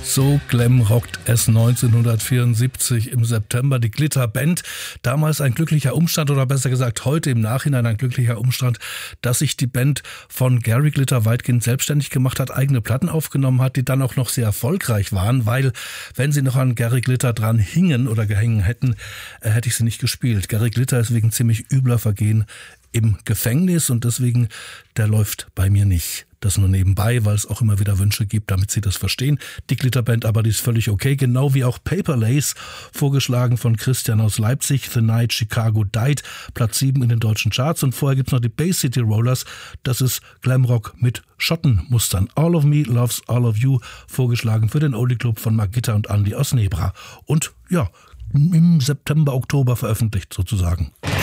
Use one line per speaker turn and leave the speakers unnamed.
So glamrockt es 1974 im September die Glitter Band. Damals ein glücklicher Umstand, oder besser gesagt heute im Nachhinein ein glücklicher Umstand, dass sich die Band von Gary Glitter weitgehend selbstständig gemacht hat, eigene Platten aufgenommen hat, die dann auch noch sehr erfolgreich waren, weil wenn sie noch an Gary Glitter dran hingen oder gehängt hätten, hätte ich sie nicht gespielt. Gary Glitter ist wegen ziemlich übler Vergehen im Gefängnis und deswegen, der läuft bei mir nicht. Das nur nebenbei, weil es auch immer wieder Wünsche gibt, damit Sie das verstehen. Die Glitterband aber, die ist völlig okay, genau wie auch Paper Lace, vorgeschlagen von Christian aus Leipzig. The Night Chicago Died, Platz 7 in den deutschen Charts. Und vorher gibt's noch die Bay City Rollers, das ist Glamrock mit Schottenmustern. All of Me Loves All of You, vorgeschlagen für den Oldie Club von Margitta und Andi aus Nebra. Und ja, im September, Oktober veröffentlicht sozusagen.